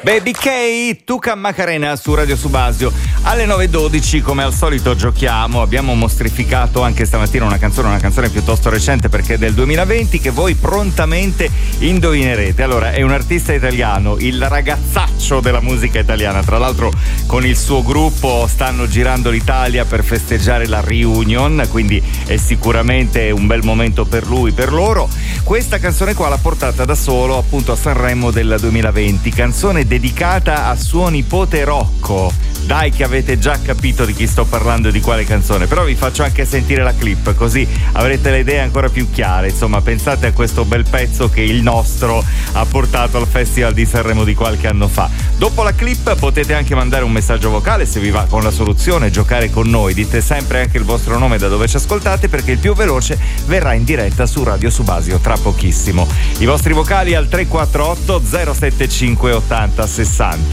Baby K, Tuca Macarena su Radio Subasio. Alle 9.12 come al solito giochiamo, abbiamo mostrificato anche stamattina una canzone piuttosto recente perché è del 2020 che voi prontamente indovinerete. Allora, è un artista italiano, il ragazzaccio della musica italiana, tra l'altro con il suo gruppo stanno girando l'Italia per festeggiare la reunion, quindi è sicuramente un bel momento per lui, per loro. Questa canzone qua l'ha portata da solo appunto a Sanremo del 2020, canzone dedicata a suo nipote Rocco. Dai che avete già capito di chi sto parlando e di quale canzone, però vi faccio anche sentire la clip così avrete le idee ancora più chiare. Insomma, pensate a questo bel pezzo che il nostro ha portato al Festival di Sanremo di qualche anno fa. Dopo la clip potete anche mandare un messaggio vocale se vi va con la soluzione, giocare con noi. Dite sempre anche il vostro nome da dove ci ascoltate perché il più veloce verrà in diretta su Radio Subasio tra pochissimo. I vostri vocali al 348 075 80 60.